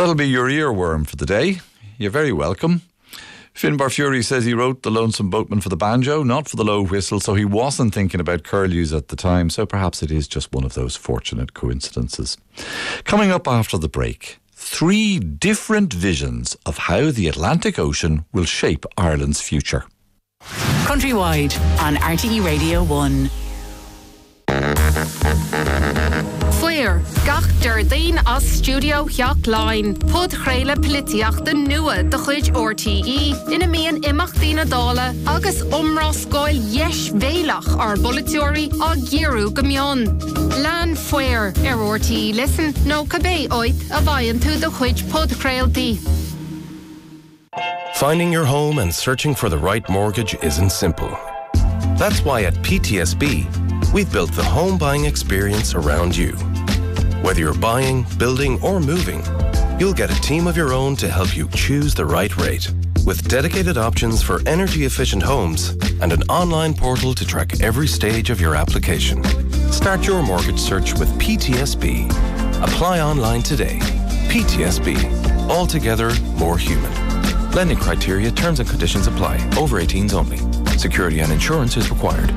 That'll be your earworm for the day. You're very welcome. Finbar Fury says he wrote The Lonesome Boatman for the banjo, not for the low whistle, so he wasn't thinking about curlews at the time, so perhaps it is just one of those fortunate coincidences. Coming up after the break, 3 different visions of how the Atlantic Ocean will shape Ireland's future. Countrywide on RTE Radio 1. Fuir, gach Dardine as studio Jack Line, Pod Chréile Plitiach the Nua, the Chuj RTE, in a mean imach Dina Dala, Agus Umras Goil Yesh Velach, our Bulleturi, a Giru Gamion. Lan Fuir, RTE, listen, no Cabe Oit, a Vayan to the Chuj Pod Chréile D. Finding your home and searching for the right mortgage isn't simple. That's why at PTSB, we've built the home buying experience around you. Whether you're buying, building, or moving, you'll get a team of your own to help you choose the right rate. With dedicated options for energy-efficient homes and an online portal to track every stage of your application. Start your mortgage search with PTSB. Apply online today. PTSB. Altogether more human. Lending criteria, terms and conditions apply. Over 18s only. Security and insurance is required.